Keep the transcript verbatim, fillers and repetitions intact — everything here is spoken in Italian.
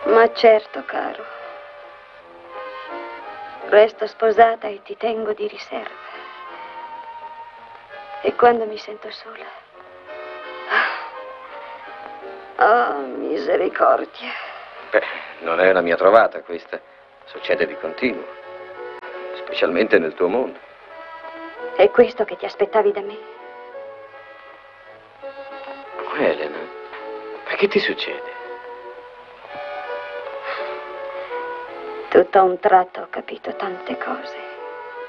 Ma certo, caro. Resto sposata e ti tengo di riserva. E quando mi sento sola... Ah, oh, misericordia. Beh, non è una mia trovata questa. Succede di continuo. Specialmente nel tuo mondo. È questo che ti aspettavi da me? Oh, Elena, ma che ti succede? Tutto a un tratto ho capito tante cose.